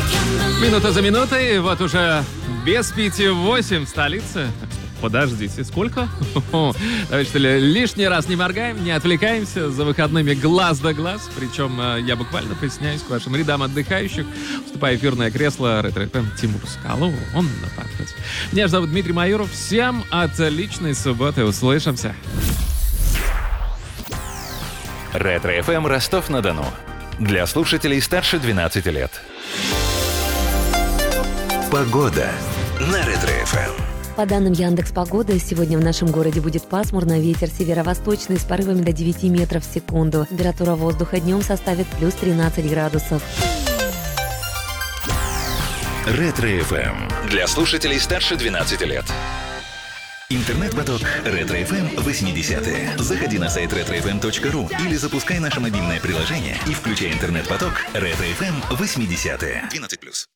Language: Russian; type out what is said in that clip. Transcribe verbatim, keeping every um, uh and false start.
Минута за минутой, вот уже без пяти восемь в столице. Подождите, сколько? Товарищи, лишний раз не моргаем, не отвлекаемся, за выходными глаз да глаз. Причем я буквально присоединяюсь к вашим рядам отдыхающих, уступая эфирное кресло ретро-эф эм Тимуру Скалову. Он на подходе. Меня зовут Дмитрий Майоров. Всем отличной субботы. Услышимся. Ретро-эф эм Ростов-на-Дону. Для слушателей старше двенадцати лет. Погода на Ретро-эф эм. По данным Яндекс.Погоды, сегодня в нашем городе будет пасмурно, ветер северо-восточный с порывами до девяти метров в секунду. Температура воздуха днем составит плюс тринадцать градусов. Ретро-эф эм. Для слушателей старше двенадцати лет. Интернет-поток Ретро-эф эм восьмидесятые. Заходи на сайт ретро эф эм точка ру или запускай наше мобильное приложение и включай интернет-поток Ретро-эф эм восьмидесятые. двенадцать плюс.